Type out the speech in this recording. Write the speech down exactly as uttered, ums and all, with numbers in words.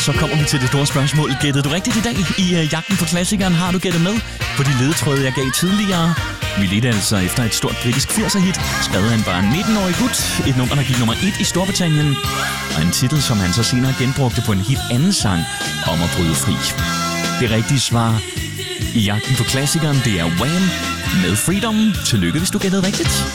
så kommer vi til det store spørgsmål. Gættede du rigtigt i dag i uh, jagten på klassikeren? Har du gættet med på de ledetråde, jeg gav tidligere? Vi ledte altså efter et stort britisk firser-hit, skrevet af en bare nitten-årig gut. Et nummer, der gik nummer et i Storbritannien. Og en titel, som han så senere genbrugte på en helt anden sang om at bryde fri. Det rigtige svar i jagten på klassikeren, det er Wham! Med Freedom. Tillykke, hvis du gættede rigtigt.